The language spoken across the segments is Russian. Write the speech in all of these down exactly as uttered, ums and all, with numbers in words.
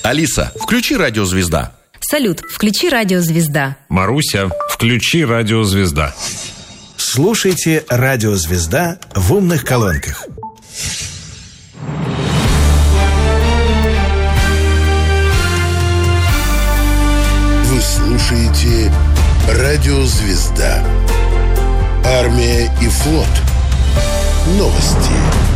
Алиса, включи «Радио Звезда». Салют, включи «Радио Звезда». Маруся, включи «Радио Звезда». Слушайте «Радио Звезда» в умных колонках. Вы слушаете «Радио Звезда». Армия и флот. Новости.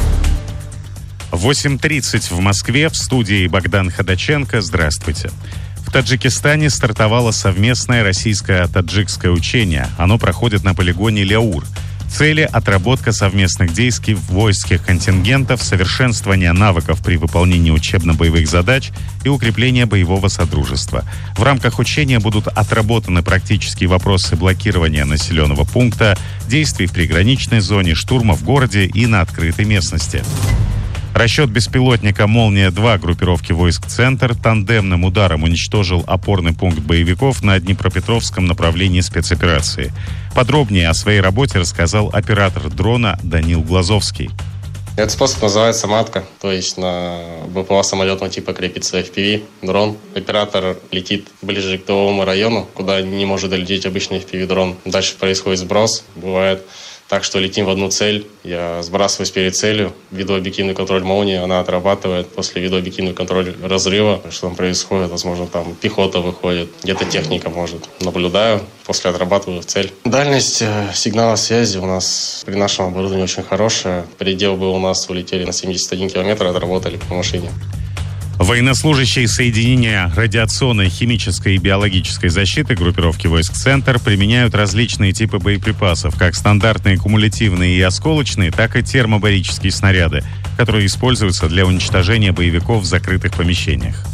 восемь тридцать в Москве, в студии Богдан Ходаченко. Здравствуйте. В Таджикистане стартовало совместное российско-таджикское учение. Оно проходит на полигоне Ляур. Цели – отработка совместных действий воинских контингентов, совершенствование навыков при выполнении учебно-боевых задач и укрепление боевого содружества. В рамках учения будут отработаны практические вопросы блокирования населенного пункта, действий в приграничной зоне, штурма в городе и на открытой местности. Расчет беспилотника «Молния-два» группировки войск «Центр» тандемным ударом уничтожил опорный пункт боевиков на Днепропетровском направлении спецоперации. Подробнее о своей работе рассказал оператор дрона Данил Глазовский. Этот способ называется матка, то есть на БПЛА самолетного типа крепится эф пи ви, дрон. Оператор летит ближе к тыловому району, куда не может долететь обычный эф пи ви-дрон. Дальше происходит сброс, бывает так, что летим в одну цель, я сбрасываюсь перед целью, видообъективный контроль молнии, она отрабатывает, после видообъективного контроля разрыва, что там происходит, возможно, там пехота выходит, где-то техника может. Наблюдаю, после отрабатываю в цель. Дальность э, сигнала связи у нас при нашем оборудовании очень хорошая. Предел был у нас, улетели на семьдесят один километр, отработали по машине. Военнослужащие соединения радиационной, химической и биологической защиты группировки войск «Центр» применяют различные типы боеприпасов, как стандартные кумулятивные и осколочные, так и термобарические снаряды, которые используются для уничтожения боевиков в закрытых помещениях.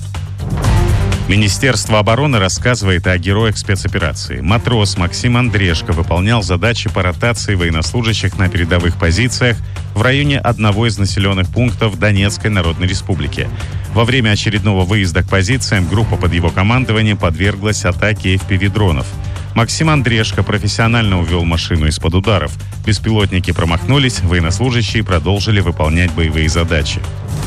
Министерство обороны рассказывает о героях спецоперации. Матрос Максим Андрешко выполнял задачи по ротации военнослужащих на передовых позициях в районе одного из населенных пунктов Донецкой Народной Республики. Во время очередного выезда к позициям группа под его командованием подверглась атаке эф пи ви-дронов. Максим Андрешко профессионально увел машину из-под ударов. Беспилотники промахнулись, военнослужащие продолжили выполнять боевые задачи.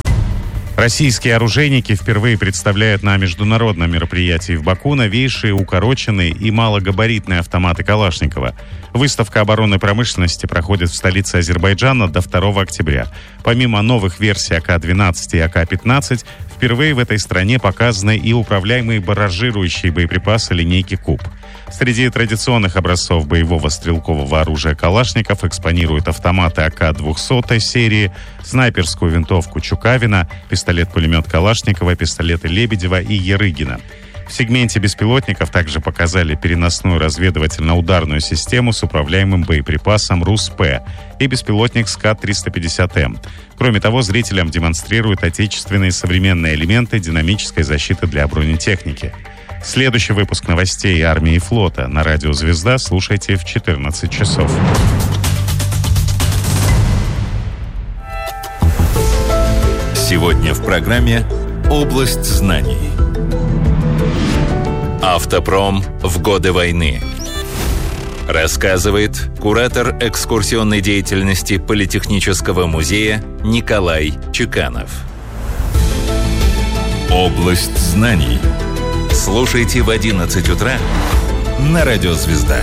Российские оружейники впервые представляют на международном мероприятии в Баку новейшие укороченные и малогабаритные автоматы Калашникова. Выставка оборонной промышленности проходит в столице Азербайджана до второго октября. Помимо новых версий а ка двенадцать и а ка пятнадцать, впервые в этой стране показаны и управляемые барражирующие боеприпасы линейки «Куб». Среди традиционных образцов боевого стрелкового оружия Калашников экспонируют автоматы а ка двести серии, снайперскую винтовку Чукавина, пистолет-пулемет Калашникова, пистолеты Лебедева и Ярыгина. В сегменте беспилотников также показали переносную разведывательно-ударную систему с управляемым боеприпасом РУС-П и беспилотник СКАД триста пятьдесят эм. Кроме того, зрителям демонстрируют отечественные современные элементы динамической защиты для бронетехники. Следующий выпуск новостей армии и флота на радио «Звезда» слушайте в четырнадцать часов. Сегодня в программе «Область знаний». Автопром в годы войны. Рассказывает куратор экскурсионной деятельности Политехнического музея Николай Чеканов. «Область знаний». Слушайте в одиннадцать утра на радио «Звезда».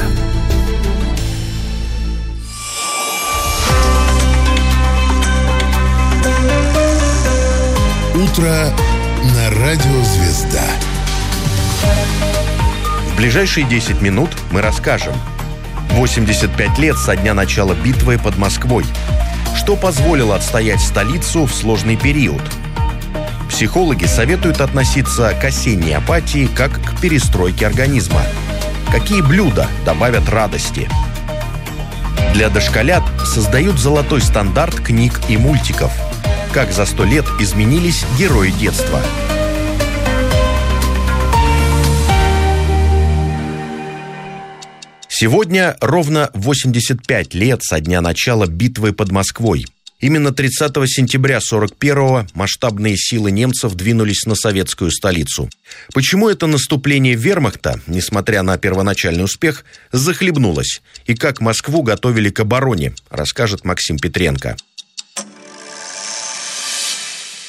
Утро на радио «Звезда». В ближайшие десять минут мы расскажем. восемьдесят пять лет со дня начала битвы под Москвой. Что позволило отстоять столицу в сложный период? Психологи советуют относиться к осенней апатии как к перестройке организма. Какие блюда добавят радости? Для дошколят создают золотой стандарт книг и мультиков. Как за сто лет изменились герои детства. Сегодня ровно восемьдесят пять лет со дня начала битвы под Москвой. Именно тридцатого сентября сорок первого масштабные силы немцев двинулись на советскую столицу. Почему это наступление вермахта, несмотря на первоначальный успех, захлебнулось? И как Москву готовили к обороне, расскажет Максим Петренко.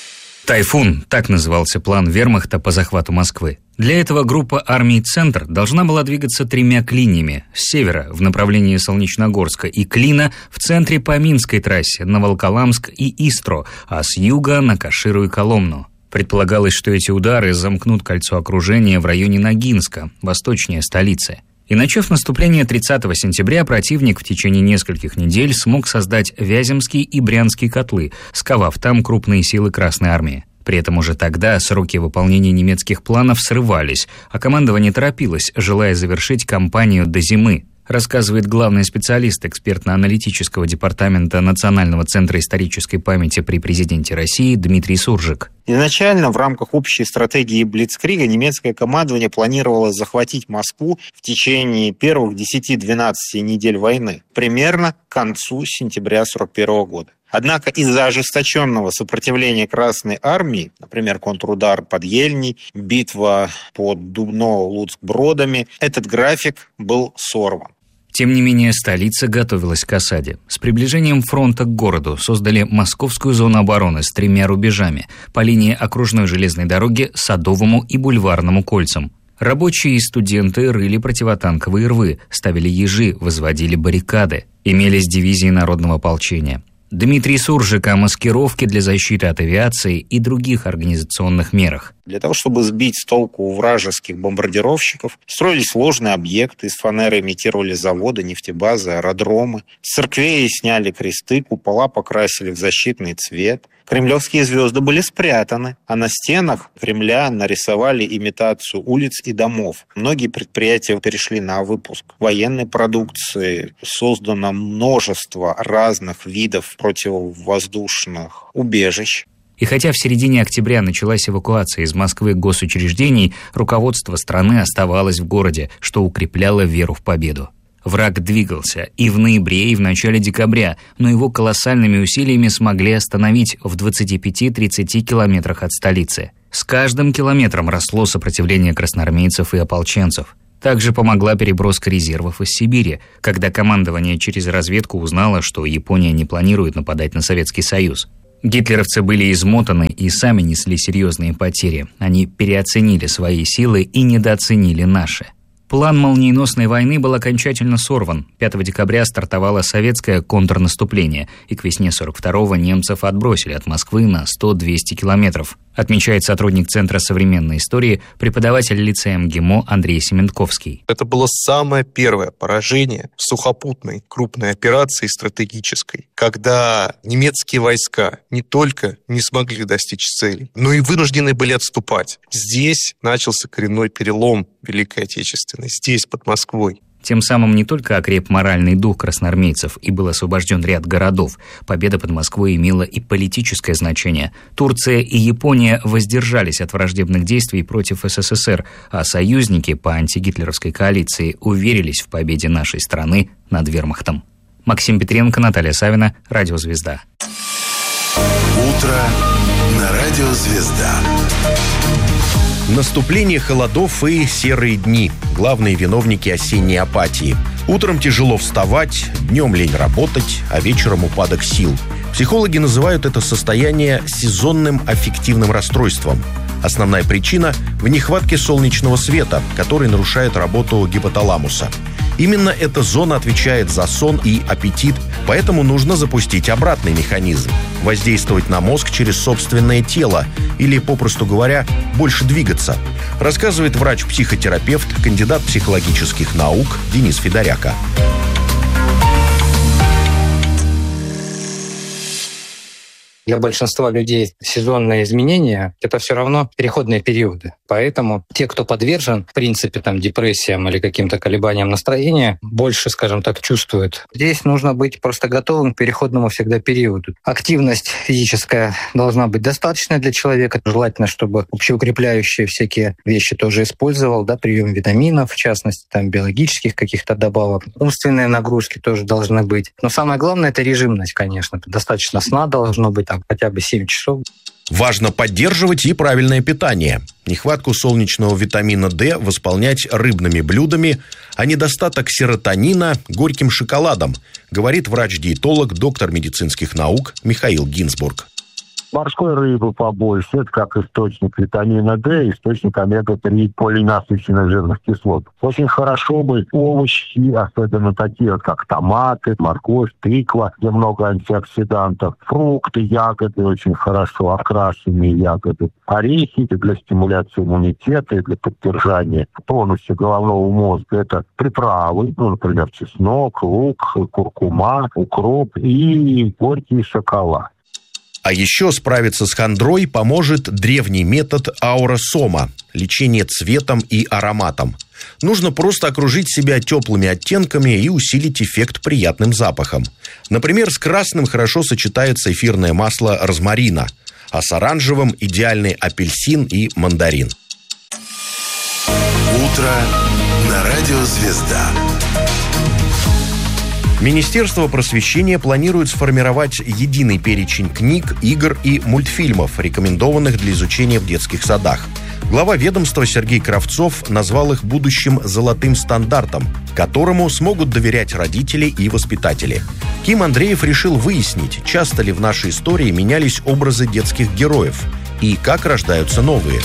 «Тайфун» — так назывался план вермахта по захвату Москвы. Для этого группа армий «Центр» должна была двигаться тремя клиньями: с севера в направлении Солнечногорска и Клина, в центре по Минской трассе на Волоколамск и Истру, а с юга на Каширу и Коломну. Предполагалось, что эти удары замкнут кольцо окружения в районе Ногинска, восточнее столицы. И начав наступление тридцатого сентября, противник в течение нескольких недель смог создать Вяземский и Брянский котлы, сковав там крупные силы Красной армии. При этом уже тогда сроки выполнения немецких планов срывались, а командование торопилось, желая завершить кампанию до зимы, рассказывает главный специалист экспертно-аналитического департамента Национального центра исторической памяти при президенте России Дмитрий Суржик. Изначально в рамках общей стратегии Блицкрига немецкое командование планировало захватить Москву в течение первых десяти-двенадцати недель войны, примерно к концу сентября сорок первого года. Однако из-за ожесточенного сопротивления Красной армии, например, контрудар под Ельней, битва под Дубно-Луцк-Бродами, этот график был сорван. Тем не менее, столица готовилась к осаде. С приближением фронта к городу создали Московскую зону обороны с тремя рубежами по линии окружной железной дороги, Садовому и Бульварному кольцам. Рабочие и студенты рыли противотанковые рвы, ставили ежи, возводили баррикады. Имелись дивизии народного ополчения. Дмитрий Суржик о маскировке для защиты от авиации и других организационных мерах. Для того, чтобы сбить с толку вражеских бомбардировщиков, строили сложные объекты, из фанеры имитировали заводы, нефтебазы, аэродромы. С церквей сняли кресты, купола покрасили в защитный цвет. Кремлевские звезды были спрятаны, а на стенах Кремля нарисовали имитацию улиц и домов. Многие предприятия перешли на выпуск военной продукции. Создано множество разных видов противовоздушных убежищ. И хотя в середине октября началась эвакуация из Москвы госучреждений, руководство страны оставалось в городе, что укрепляло веру в победу. Враг двигался и в ноябре, и в начале декабря, но его колоссальными усилиями смогли остановить в двадцати пяти-тридцати километрах от столицы. С каждым километром росло сопротивление красноармейцев и ополченцев. Также помогла переброска резервов из Сибири, когда командование через разведку узнало, что Япония не планирует нападать на Советский Союз. Гитлеровцы были измотаны и сами несли серьезные потери. Они переоценили свои силы и недооценили наши. План молниеносной войны был окончательно сорван. пятого декабря стартовало советское контрнаступление, и к весне сорок второго немцев отбросили от Москвы на сто-двести километров. Отмечает сотрудник Центра современной истории, преподаватель лицея МГИМО Андрей Сементковский. Это было самое первое поражение в сухопутной крупной операции стратегической, когда немецкие войска не только не смогли достичь цели, но и вынуждены были отступать. Здесь начался коренной перелом Великой Отечественной, здесь, под Москвой. Тем самым не только окреп моральный дух красноармейцев и был освобожден ряд городов, победа под Москвой имела и политическое значение. Турция и Япония воздержались от враждебных действий против СССР, а союзники по антигитлеровской коалиции уверились в победе нашей страны над вермахтом. Максим Петренко, Наталья Савина, Радио «Звезда». Утро на Радио «Звезда». Наступление холодов и серые дни – главные виновники осенней апатии. Утром тяжело вставать, днем лень работать, а вечером упадок сил. Психологи называют это состояние сезонным аффективным расстройством. Основная причина – в нехватке солнечного света, который нарушает работу гипоталамуса. Именно эта зона отвечает за сон и аппетит, поэтому нужно запустить обратный механизм – воздействовать на мозг через собственное тело или, попросту говоря, больше двигаться, рассказывает врач-психотерапевт, кандидат психологических наук Денис Федоряка. Для большинства людей сезонные изменения – это все равно переходные периоды. Поэтому те, кто подвержен, в принципе, там, депрессиям или каким-то колебаниям настроения, больше, скажем так, чувствуют. Здесь нужно быть просто готовым к переходному всегда периоду. Активность физическая должна быть достаточной для человека. Желательно, чтобы общеукрепляющие всякие вещи тоже использовал, да, прием витаминов, в частности, там, биологических каких-то добавок. Умственные нагрузки тоже должны быть. Но самое главное – это режимность, конечно. Достаточно сна должно быть, там, хотя бы семь часов. Важно поддерживать и правильное питание. Нехватку солнечного витамина D восполнять рыбными блюдами, а недостаток серотонина – горьким шоколадом, говорит врач-диетолог, доктор медицинских наук Михаил Гинзбург. Морской рыбы побольше. Это как источник витамина D, источник омега три полиненасыщенных жирных кислот. Очень хорошо бы овощи, особенно такие вот, как томаты, морковь, тыква, где много антиоксидантов. Фрукты, ягоды очень хорошо, окрашенные ягоды. Орехи для стимуляции иммунитета и для поддержания тонуса головного мозга. Это приправы, ну, например, чеснок, лук, куркума, укроп и горький шоколад. А еще справиться с хандрой поможет древний метод ауросома – лечение цветом и ароматом. Нужно просто окружить себя теплыми оттенками и усилить эффект приятным запахом. Например, с красным хорошо сочетается эфирное масло розмарина, а с оранжевым – идеальный апельсин и мандарин. Утро на радио «Звезда». Министерство просвещения планирует сформировать единый перечень книг, игр и мультфильмов, рекомендованных для изучения в детских садах. Глава ведомства Сергей Кравцов назвал их будущим золотым стандартом, которому смогут доверять родители и воспитатели. Ким Андреев решил выяснить, часто ли в нашей истории менялись образы детских героев и как рождаются новые.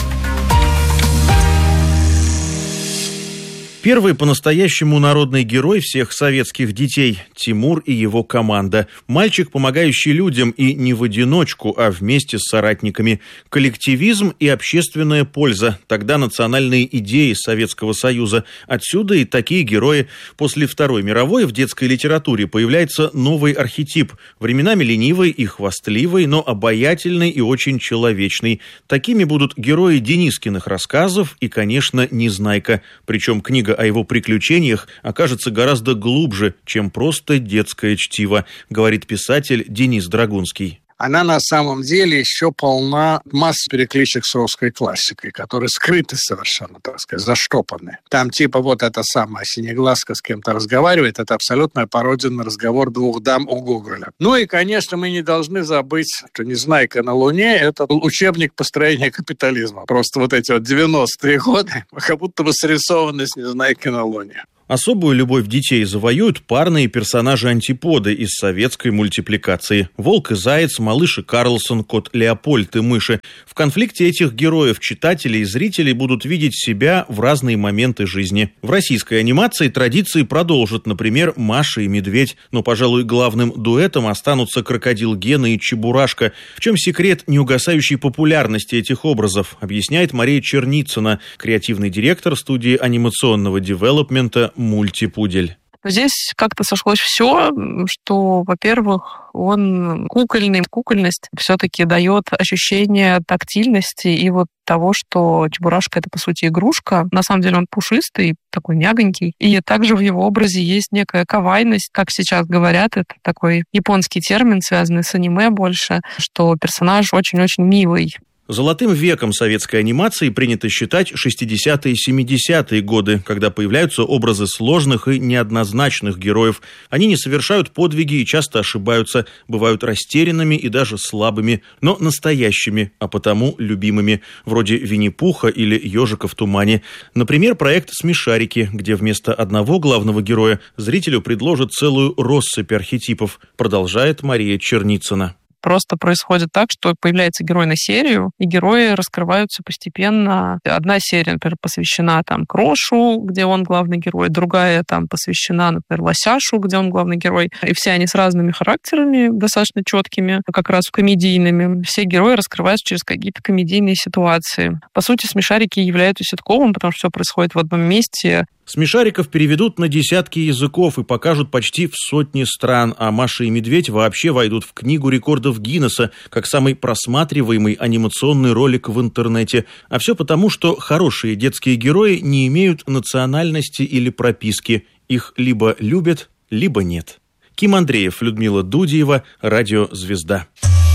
Первый по-настоящему народный герой всех советских детей – Тимур и его команда. Мальчик, помогающий людям и не в одиночку, а вместе с соратниками. Коллективизм и общественная польза – тогда национальные идеи Советского Союза. Отсюда и такие герои. После Второй мировой в детской литературе появляется новый архетип. Временами ленивый и хвастливый, но обаятельный и очень человечный. Такими будут герои Денискиных рассказов и, конечно, Незнайка. Причем книга о его приключениях окажется гораздо глубже, чем просто детское чтиво, говорит писатель Денис Драгунский. Она на самом деле еще полна масс перекличек с русской классикой, которые скрыты совершенно, так сказать, заштопаны. Там типа вот эта самая Синеглазка с кем-то разговаривает, это абсолютная пародия на разговор двух дам у Гоголя. Ну и, конечно, мы не должны забыть, что «Незнайка на Луне» — это учебник построения капитализма. Просто вот эти вот девяностые годы как будто бы срисованы с «Незнайкой на Луне». Особую любовь детей завоюют парные персонажи-антиподы из советской мультипликации. Волк и заяц, малыш и Карлсон, кот Леопольд и мыши. В конфликте этих героев читатели и зрители будут видеть себя в разные моменты жизни. В российской анимации традиции продолжат, например, Маша и Медведь. Но, пожалуй, главным дуэтом останутся Крокодил Гена и Чебурашка. В чем секрет неугасающей популярности этих образов, объясняет Мария Черницына, креативный директор студии анимационного девелопмента «Мультипудель». Здесь как-то сошлось все, что, во-первых, он кукольный. Кукольность все-таки дает ощущение тактильности и вот того, что Чебурашка — это, по сути, игрушка. На самом деле он пушистый, такой мягонький. И также в его образе есть некая кавайность, как сейчас говорят. Это такой японский термин, связанный с аниме больше, что персонаж очень-очень милый. Золотым веком советской анимации принято считать шестидесятые и семидесятые годы, когда появляются образы сложных и неоднозначных героев. Они не совершают подвиги и часто ошибаются, бывают растерянными и даже слабыми, но настоящими, а потому любимыми, вроде Винни-Пуха или Ежика в тумане. Например, проект «Смешарики», где вместо одного главного героя зрителю предложат целую россыпь архетипов, продолжает Мария Черницына. Просто происходит так, что появляется герой на серию, и герои раскрываются постепенно. Одна серия, например, посвящена там Крошу, где он главный герой, другая там посвящена, например, Лосяшу, где он главный герой. И все они с разными характерами, достаточно четкими, как раз комедийными. Все герои раскрываются через какие-то комедийные ситуации. По сути, «Смешарики» являются ситкомом, потому что все происходит в одном месте. «Смешариков» переведут на десятки языков и покажут почти в сотни стран, а «Маша и Медведь» вообще войдут в книгу рекордов Гиннесса как самый просматриваемый анимационный ролик в интернете. А все потому, что хорошие детские герои не имеют национальности или прописки. Их либо любят, либо нет. Ким Андреев, Людмила Дудиева, Радио «Звезда».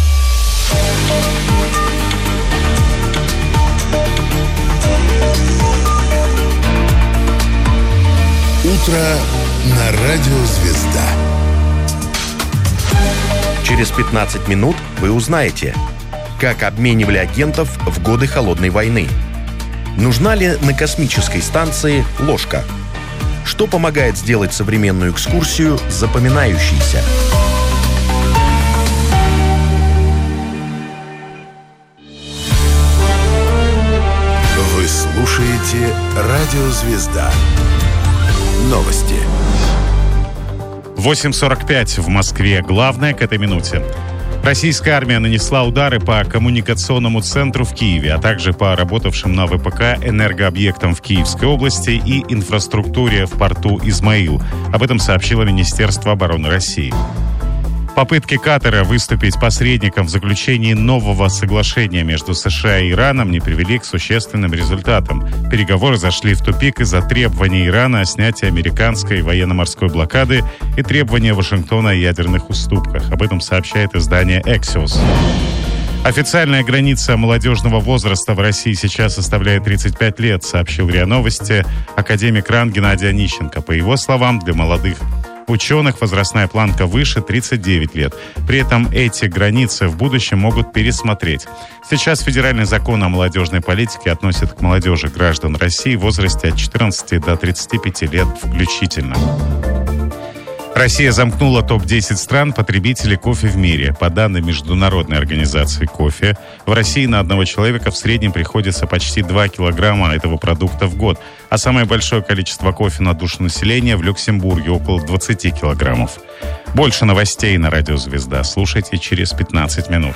Утро на радио «Звезда». Через пятнадцать минут вы узнаете, как обменивали агентов в годы Холодной войны. Нужна ли на космической станции ложка? Что помогает сделать современную экскурсию запоминающейся? Слушаете «Радио Звезда». Новости. восемь сорок пять в Москве. Главное к этой минуте. Российская армия нанесла удары по коммуникационному центру в Киеве, а также по работавшим на ВПК энергообъектам в Киевской области и инфраструктуре в порту Измаил. Об этом сообщило Министерство обороны России. Попытки Катара выступить посредником в заключении нового соглашения между США и Ираном не привели к существенным результатам. Переговоры зашли в тупик из-за требований Ирана о снятии американской военно-морской блокады и требования Вашингтона о ядерных уступках. Об этом сообщает издание Axios. Официальная граница молодежного возраста в России сейчас составляет тридцать пять лет, сообщил РИА Новости академик РАН Геннадий Онищенко. По его словам, для молодых ученых возрастная планка выше тридцать девять лет. При этом эти границы в будущем могут пересмотреть. Сейчас федеральный закон о молодежной политике относит к молодежи граждан России в возрасте от четырнадцати до тридцати пяти лет включительно. Россия замкнула топ десять стран потребителей кофе в мире. По данным Международной организации кофе, в России на одного человека в среднем приходится почти два килограмма этого продукта в год. А самое большое количество кофе на душу населения в Люксембурге, около двадцати килограммов. Больше новостей на Радио Звезда слушайте через пятнадцать минут.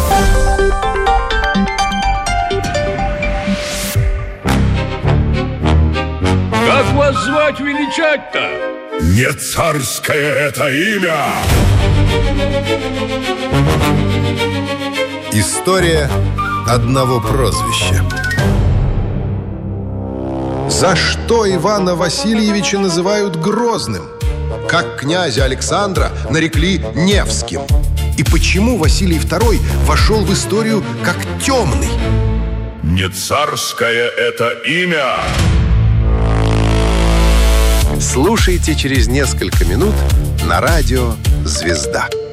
Как вас звать, величать-то? Не царское это имя! История одного прозвища. За что Ивана Васильевича называют Грозным? Как князя Александра нарекли Невским? И почему Василий второй вошел в историю как темный? Не царское это имя! Слушайте через несколько минут на радио «Звезда».